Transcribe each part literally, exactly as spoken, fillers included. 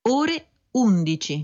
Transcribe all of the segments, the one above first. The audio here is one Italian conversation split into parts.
ore undici.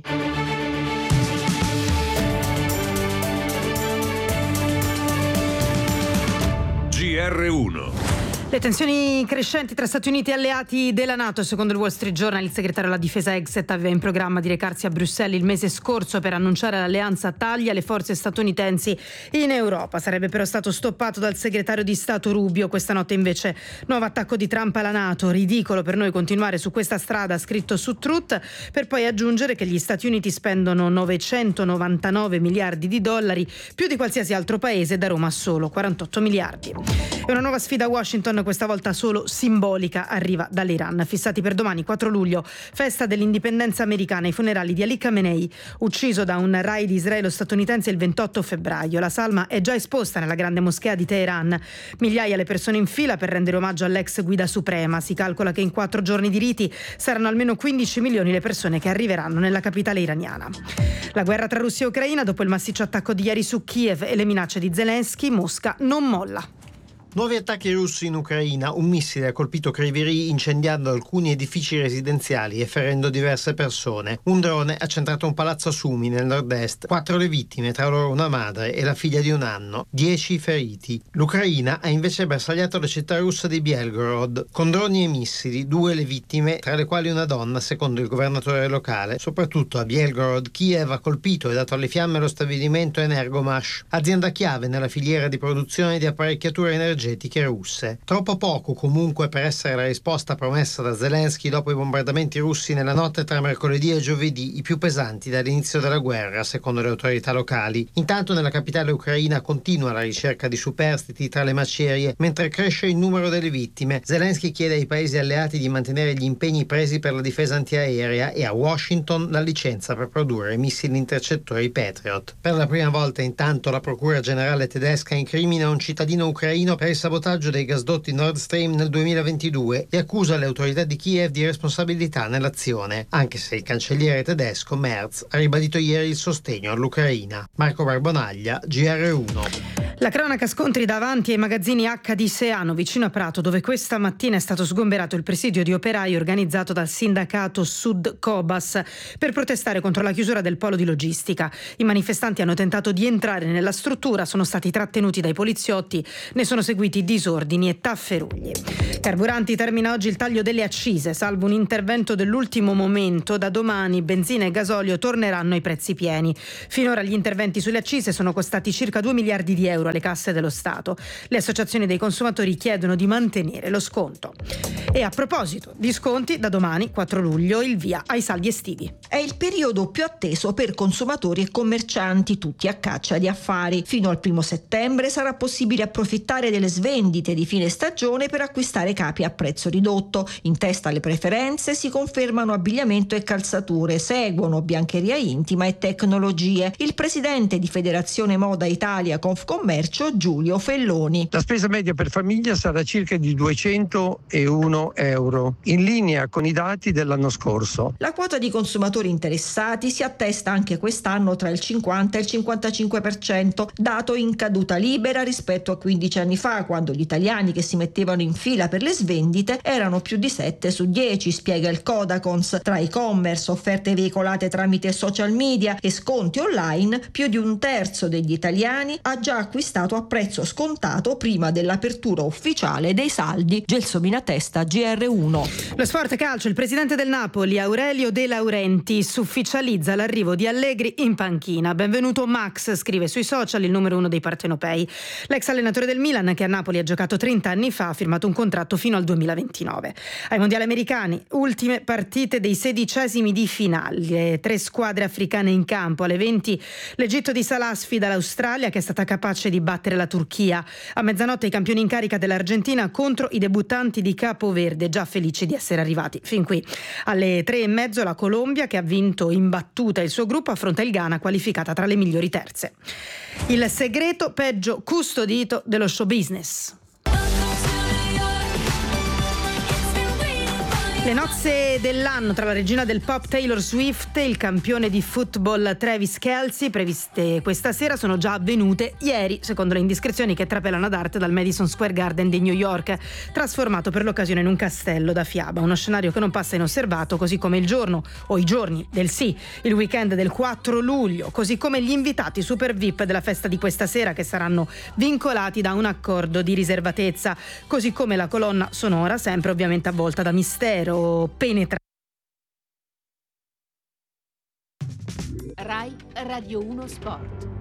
G R uno. Le tensioni crescenti tra Stati Uniti e alleati della NATO. Secondo il Wall Street Journal, il segretario alla difesa Hegseth aveva in programma di recarsi a Bruxelles il mese scorso per annunciare l'alleanza taglia le forze statunitensi in Europa. Sarebbe però stato stoppato dal segretario di Stato Rubio. Questa notte invece nuovo attacco di Trump alla NATO. Ridicolo per noi continuare su questa strada, scritto su Truth, per poi aggiungere che gli Stati Uniti spendono novecentonovantanove miliardi di dollari, più di qualsiasi altro paese, da Roma solo quarantotto miliardi. E una nuova sfida a Washington, questa volta solo simbolica, arriva dall'Iran. Fissati per domani, quattro luglio, festa dell'indipendenza americana, i funerali di Ali Khamenei, ucciso da un raid israelo-statunitense il ventotto febbraio. La salma è già esposta nella grande moschea di Teheran. Migliaia le persone in fila per rendere omaggio all'ex guida suprema. Si calcola che in quattro giorni di riti saranno almeno quindici milioni le persone che arriveranno nella capitale iraniana. La guerra tra Russia e Ucraina, dopo il massiccio attacco di ieri su Kiev e le minacce di Zelensky, Mosca non molla. Nuovi attacchi russi in Ucraina. Un missile ha colpito Kryvyi incendiando alcuni edifici residenziali e ferendo diverse persone. Un drone ha centrato un palazzo a Sumi nel nord-est. Quattro le vittime, tra loro una madre e la figlia di un anno. Dieci feriti. L'Ucraina ha invece bersagliato la città russa di Belgorod con droni e missili. Due le vittime, tra le quali una donna, secondo il governatore locale. Soprattutto a Belgorod, Kiev ha colpito e dato alle fiamme lo stabilimento Energomash, azienda chiave nella filiera di produzione di apparecchiature energetiche russe. Troppo poco comunque per essere la risposta promessa da Zelensky dopo i bombardamenti russi nella notte tra mercoledì e giovedì, i più pesanti dall'inizio della guerra, secondo le autorità locali. Intanto nella capitale ucraina continua la ricerca di superstiti tra le macerie, mentre cresce il numero delle vittime. Zelensky chiede ai paesi alleati di mantenere gli impegni presi per la difesa antiaerea e a Washington la licenza per produrre missili intercettori Patriot. Per la prima volta intanto la procura generale tedesca incrimina un cittadino ucraino per il sabotaggio dei gasdotti Nord Stream nel duemilaventidue e accusa le autorità di Kiev di responsabilità nell'azione, anche se il cancelliere tedesco Merz ha ribadito ieri il sostegno all'Ucraina. Marco Barbonaglia, G R uno. La cronaca scontri davanti ai magazzini H di Seano, vicino a Prato, dove questa mattina è stato sgomberato il presidio di operai organizzato dal sindacato Sud Cobas per protestare contro la chiusura del polo di logistica. I manifestanti hanno tentato di entrare nella struttura, sono stati trattenuti dai poliziotti, ne sono seguiti disordini e tafferugli. Carburanti, termina oggi il taglio delle accise, salvo un intervento dell'ultimo momento. Da domani benzina e gasolio torneranno ai prezzi pieni. Finora gli interventi sulle accise sono costati circa due miliardi di euro alle casse dello Stato. Le associazioni dei consumatori chiedono di mantenere lo sconto. E a proposito di sconti, da domani, quattro luglio, il via ai saldi estivi. È il periodo più atteso per consumatori e commercianti, tutti a caccia di affari. Fino al primo settembre sarà possibile approfittare delle svendite di fine stagione per acquistare capi a prezzo ridotto. In testa alle preferenze si confermano abbigliamento e calzature, seguono biancheria intima e tecnologie. Il presidente di Federazione Moda Italia Confcommercio, Giulio Felloni. La spesa media per famiglia sarà circa di duecentouno euro, in linea con i dati dell'anno scorso. La quota di consumatori interessati si attesta anche quest'anno tra il cinquanta e il cinquantacinque per cento, dato in caduta libera rispetto a quindici anni fa, quando gli italiani che si mettevano in fila per le svendite erano più di sette su dieci, spiega il Codacons. Tra e-commerce, offerte veicolate tramite social media e sconti online, più di un terzo degli italiani ha già acquistato a prezzo scontato prima dell'apertura ufficiale dei saldi. Gelsomina Testa, G R uno. Lo sport calcio, il presidente del Napoli, Aurelio De Laurentiis, ufficializza l'arrivo di Allegri in panchina. Benvenuto Max, scrive sui social il numero uno dei partenopei. L'ex allenatore del Milan, che a Napoli ha giocato trenta anni fa, ha firmato un contratto fino al duemilaventinove. Ai mondiali americani, ultime partite dei sedicesimi di finale, tre squadre africane in campo. Alle venti l'Egitto di Salah sfida l'Australia, che è stata capace di battere la Turchia. A mezzanotte i campioni in carica dell'Argentina contro i debuttanti di Capoverde, già felici di essere arrivati fin qui. Alle tre e mezzo la Colombia, che ha vinto in battuta il suo gruppo, affronta il Ghana, qualificata tra le migliori terze. Il segreto peggio custodito dello show business. Le nozze dell'anno tra la regina del pop Taylor Swift e il campione di football Travis Kelce, previste questa sera, sono già avvenute ieri, secondo le indiscrezioni che trapelano ad arte dal Madison Square Garden di New York, trasformato per l'occasione in un castello da fiaba, uno scenario che non passa inosservato, così come il giorno o i giorni del sì, il weekend del quattro luglio, così come gli invitati super V I P della festa di questa sera, che saranno vincolati da un accordo di riservatezza, così come la colonna sonora, sempre ovviamente avvolta da mistero penetra. Rai Radio uno Sport.